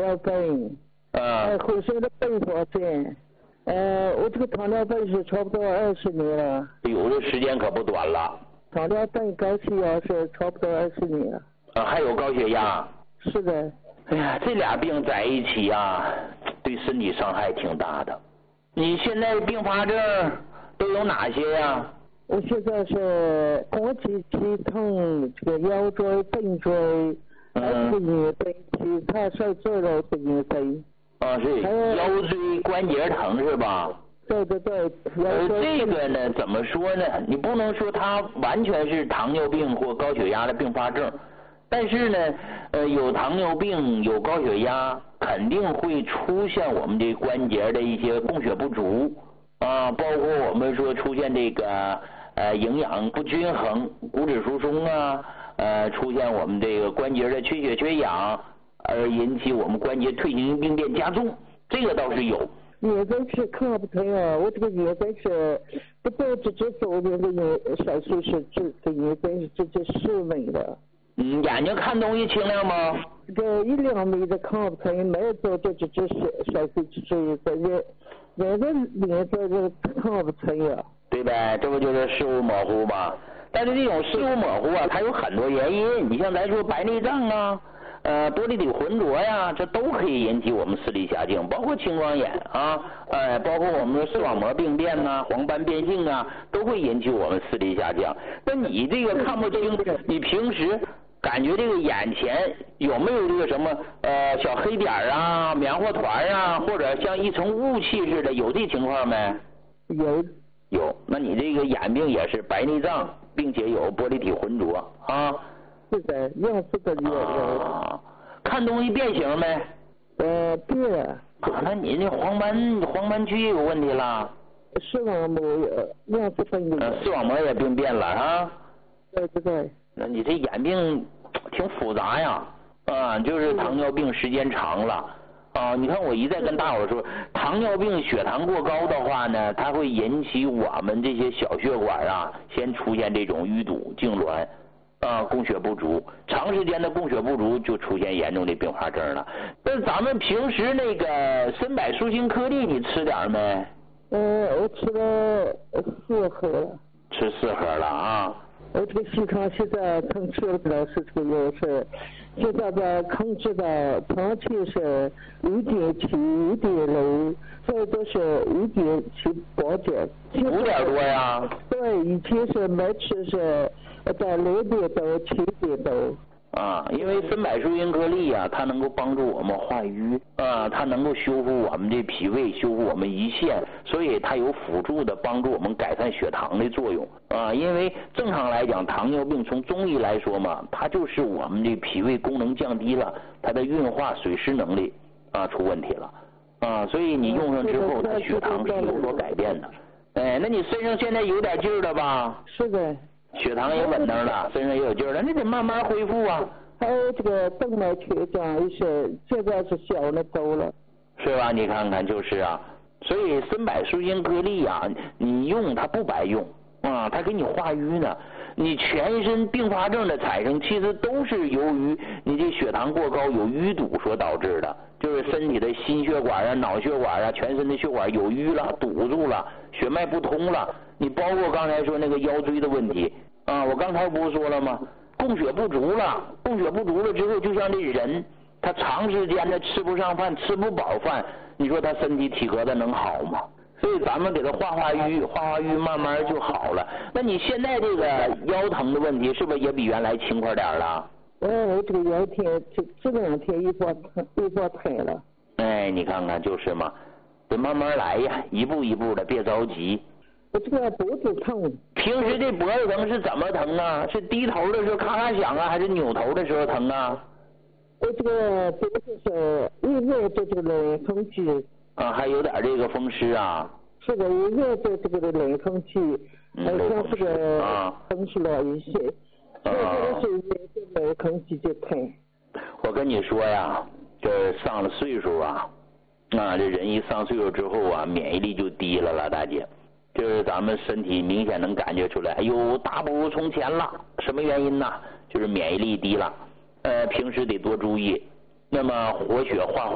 尿病，后生的并发症，我这个糖尿病是差不多20年了。 有的时间可不短了。 糖尿病、高血压是差不多20年了。 还有高血压。 是的。 哎呀，这俩病在一起啊，对身体伤害挺大的。你现在并发症都有哪些呀？ 我现在是关节肌痛，这个腰椎、髌椎，还有这个眼病，其他是最肉的眼病。 是腰椎关节疼是吧？ 对。 这个呢，怎么说呢？你不能说它完全是糖尿病或高血压的并发症，但是呢，有糖尿病、有高血压，肯定会出现我们这关节的一些供血不足包括我们说出现这个营养不均衡、骨质疏松出现我们这个关节的缺血缺氧，而引起我们关节退行病变加重，这个倒是有。 眼睛是看不thấy我这个眼睛是不到直接左边的手术是这眼睛是直接失明的。 眼睛看东西清亮吗？ 这个1-2米的看不thấy，没有做这直接手术直接眼睛就看不thấy 对呗，这不就是视物模糊吗？但是这种视物模糊它有很多原因，你像咱说白内障玻璃体浑浊呀，这都可以引起我们视力下降，包括青光眼包括我们说视网膜病变黄斑变性都会引起我们视力下降。那你这个看不清，你平时感觉这个眼前有没有这个什么小黑点棉花团或者像一层雾气似的，有这情况没？有。那你这个眼病也是白内障，并且有玻璃体浑浊是的，样式的有。 看东西变形没？ 变了。 那你那黄斑区有问题了？ 视网膜样式分离。 视网膜也病变了对。 那你这眼病挺复杂呀就是糖尿病时间长了你看我一再跟大伙说，糖尿病血糖过高的话呢，它会引起我们这些小血管先出现这种淤堵痉挛供血不足，长时间的供血不足就出现严重的并发症了。那咱们平时那个参柏舒心颗粒你吃点没？ 我吃了4盒了。 吃4盒了我这个血糖现在控制不了，是这个药是现在的控制的长期是5.7、5.6，最多是5.7、8.9。 5点多呀？ 对，以前是每次是在6点多、7点多。 因为参柏舒心颗粒它能够帮助我们化瘀它能够修复我们这脾胃，修复我们胰腺，所以它有辅助的帮助我们改善血糖的作用因为正常来讲，糖尿病从中医来说嘛，它就是我们这脾胃功能降低了，它的运化水湿能力出问题了所以你用上之后，它血糖是有所改变的。那你身上现在有点劲儿了吧？ 是的。 血糖也稳当了，身上也有劲儿了，那得慢慢恢复还有这个动脉曲张一些，现在是小了多了， 是吧？你看看就是所以参柏舒心颗粒你用它不白用它给你化瘀呢。你全身并发症的产生，其实都是由于你这血糖过高有淤堵所导致的，就是身体的心血管脑血管全身的血管有淤了，堵住了，血脉不通了。你包括刚才说那个腰椎的问题我刚才不是说了吗？供血不足了之后，就像这人他长时间的吃不上饭，吃不饱饭，你说他身体体格子能好吗？所以咱们给他化瘀，慢慢就好了。那你现在这个腰疼的问题是不是也比原来轻快点了？ 我这个腰疼这2天一发疼了。 你看看就是嘛，得慢慢来呀，一步一步的，别着急。 我这个脖子疼。平时这脖子疼是怎么疼是低头的时候咔咔响还是扭头的时候疼我这个脖子是一热就这个冷空气。 还有点这个风湿是的，一热就这个冷空气，像这个风湿了一些，热是这冷空气就疼。 我跟你说呀，这上了岁数这人一上岁数之后免疫力就低了大姐。就是咱们身体明显能感觉出来，大不如从前了。什么原因呢？就是免疫力低了。平时得多注意。那么活血化